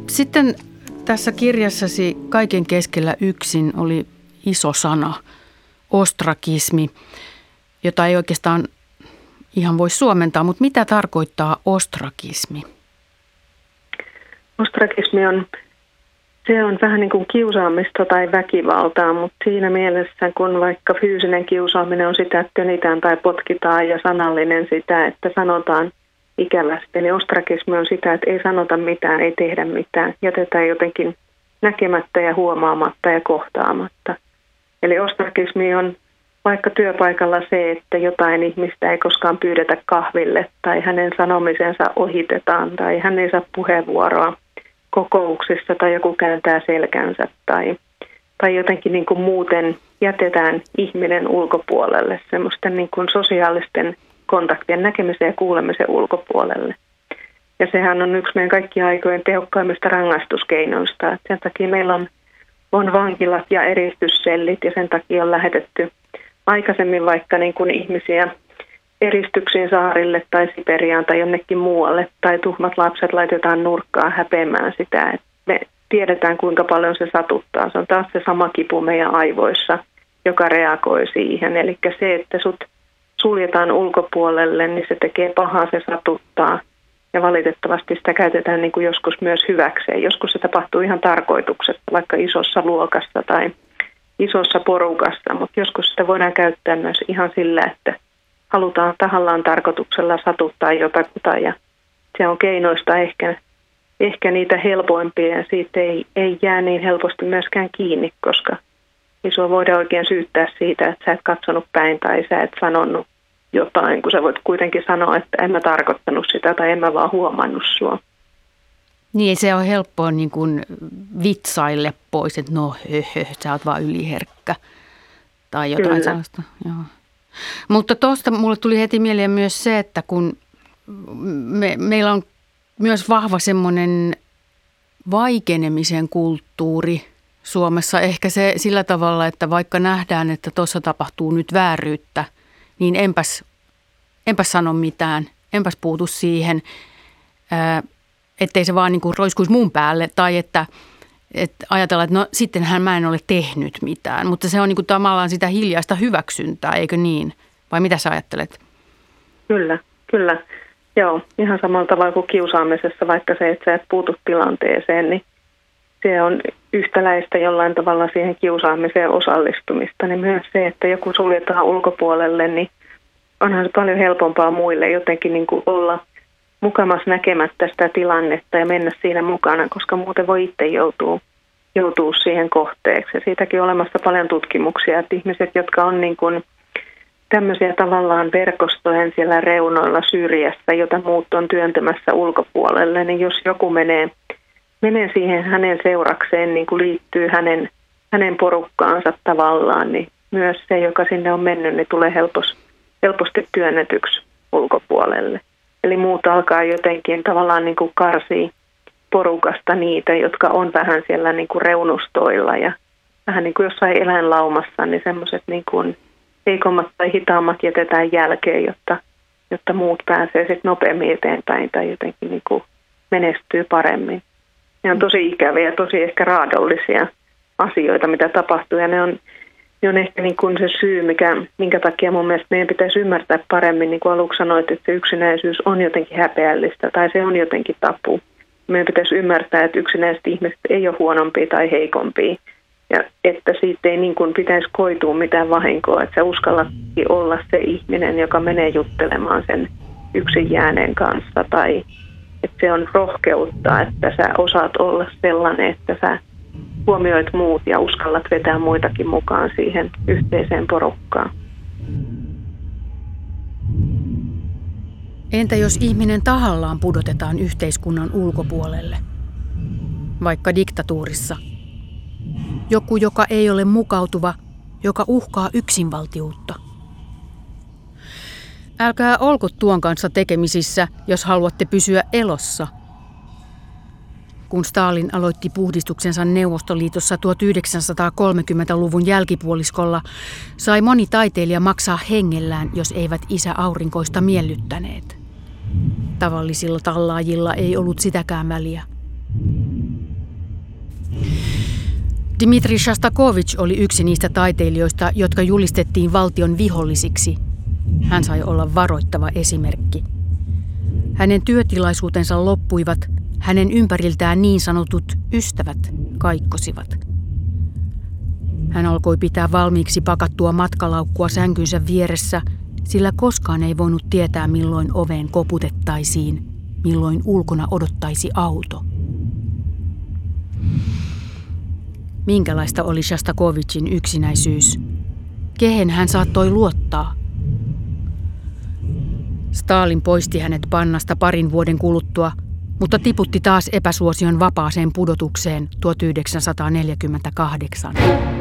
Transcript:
Sitten tässä kirjassasi Kaiken keskellä yksin oli iso sana, ostrakismi, jota ei oikeastaan ihan voi suomentaa, mutta mitä tarkoittaa ostrakismi? Ostrakismi se on vähän niin kuin kiusaamista tai väkivaltaa, mutta siinä mielessä, kun vaikka fyysinen kiusaaminen on sitä, että tönitään tai potkitaan ja sanallinen sitä, että sanotaan ikävästi, niin ostrakismi on sitä, että ei sanota mitään, ei tehdä mitään, jätetään jotenkin näkemättä ja huomaamatta ja kohtaamatta. Eli ostrakismi on vaikka työpaikalla se, että jotain ihmistä ei koskaan pyydetä kahville tai hänen sanomisensa ohitetaan tai hän ei saa puheenvuoroa kokouksissa tai joku kääntää selkänsä tai jotenkin niin kuin muuten jätetään ihminen ulkopuolelle, semmoisten niin kuin sosiaalisten kontaktien näkemisen ja kuulemisen ulkopuolelle. Ja sehän on yksi meidän kaikkien aikojen tehokkaimmista rangaistuskeinoista. Et sen takia meillä on vankilat ja eristyssellit ja sen takia on lähetetty aikaisemmin vaikka niin kuin ihmisiä eristyksiin saarille tai Siperiaan tai jonnekin muualle. Tai tuhmat lapset laitetaan nurkkaan häpeämään sitä. Et me tiedetään kuinka paljon se satuttaa. Se on taas se sama kipu meidän aivoissa, joka reagoi siihen. Eli se, että sut suljetaan ulkopuolelle, niin se tekee pahaa, se satuttaa. Ja valitettavasti sitä käytetään niin kuin joskus myös hyväkseen. Joskus se tapahtuu ihan tarkoituksesta, vaikka isossa luokassa tai isossa porukassa. Mutta joskus sitä voidaan käyttää myös ihan sillä, että halutaan tahallaan tarkoituksella satuttaa jotakuta. Ja se on keinoista ehkä niitä helpoimpia ja siitä ei jää niin helposti myöskään kiinni, koska ei sua voida oikein syyttää siitä, että sä et katsonut päin tai sä et sanonut jotain, kun sä voit kuitenkin sanoa, että en mä tarkoittanut sitä tai en mä vaan huomannut sua. Niin, se on helppoa niin kuin vitsaille pois, että no sä oot vaan yliherkkä tai jotain Kyllä. sellaista. Joo. Mutta tuosta mulle tuli heti mieleen myös se, että kun meillä on myös vahva semmoinen vaikenemisen kulttuuri Suomessa. Ehkä se sillä tavalla, että vaikka nähdään, että tuossa tapahtuu nyt vääryyttä, niin enpäs sano mitään, enpäs puutu siihen, ettei se vaan niin kuin roiskuisi mun päälle tai että ajatellaan, että no sittenhän mä en ole tehnyt mitään. Mutta se on niin kuin tavallaan sitä hiljaista hyväksyntää, eikö niin? Vai mitä sä ajattelet? Kyllä. Joo, ihan samalla tavalla kuin kiusaamisessa, vaikka se, että sä et puutu tilanteeseen, niin se on yhtäläistä jollain tavalla siihen kiusaamiseen osallistumista. Niin myös se, että joku suljetaan ulkopuolelle, niin onhan se paljon helpompaa muille jotenkin niin kuin olla mukamas näkemättä sitä tilannetta ja mennä siinä mukana, koska muuten voi itse joutua siihen kohteeksi. Ja siitäkin on olemassa paljon tutkimuksia, että ihmiset, jotka on niin kuin tämmöisiä tavallaan verkostojen siellä reunoilla syrjässä, jota muut on työntämässä ulkopuolelle, niin jos joku menee siihen hänen seurakseen, niin kuin liittyy hänen porukkaansa tavallaan, niin myös se, joka sinne on mennyt, niin tulee helposti työnnetyksi ulkopuolelle. Eli muut alkaa jotenkin tavallaan niin kuin karsii porukasta niitä, jotka on vähän siellä niin kuin reunustoilla ja vähän niin kuin jossain eläinlaumassa, niin semmoiset niin kuin heikommat tai hitaammat jätetään jälkeen, jotta muut pääsee sitten nopeammin eteenpäin tai jotenkin niin kuin menestyy paremmin. Ne on tosi ikäviä ja tosi ehkä raadollisia asioita, mitä tapahtuu ja ne on ehkä niin kuin se syy, minkä takia mun mielestä meidän pitäisi ymmärtää paremmin, niin kuin aluksi sanoit, että se yksinäisyys on jotenkin häpeällistä tai se on jotenkin tabu. Meidän pitäisi ymmärtää, että yksinäiset ihmiset ei ole huonompia tai heikompia ja että siitä ei niin kuin pitäisi koitua mitään vahinkoa, että sä uskallatkin olla se ihminen, joka menee juttelemaan sen yksin jääneen kanssa tai että se on rohkeutta, että sä osaat olla sellainen, että sä huomioit muut ja uskallat vetää muitakin mukaan siihen yhteiseen porukkaan. Entä jos ihminen tahallaan pudotetaan yhteiskunnan ulkopuolelle? Vaikka diktatuurissa. Joku, joka ei ole mukautuva, joka uhkaa yksinvaltiutta. Älkää olko tuon kanssa tekemisissä, jos haluatte pysyä elossa. Kun Stalin aloitti puhdistuksensa Neuvostoliitossa 1930-luvun jälkipuoliskolla, sai moni taiteilija maksaa hengellään, jos eivät isä aurinkoista miellyttäneet. Tavallisilla tallaajilla ei ollut sitäkään väliä. Dmitri Shostakovich oli yksi niistä taiteilijoista, jotka julistettiin valtion vihollisiksi. Hän sai olla varoittava esimerkki. Hänen työtilaisuutensa loppuivat, hänen ympäriltään niin sanotut ystävät kaikkosivat. Hän alkoi pitää valmiiksi pakattua matkalaukkua sänkynsä vieressä, sillä koskaan ei voinut tietää, milloin oveen koputettaisiin, milloin ulkona odottaisi auto. Minkälaista oli Shostakovichin yksinäisyys? Kehen hän saattoi luottaa? Stalin poisti hänet pannasta parin vuoden kuluttua, mutta tiputti taas epäsuosion vapaaseen pudotukseen 1948.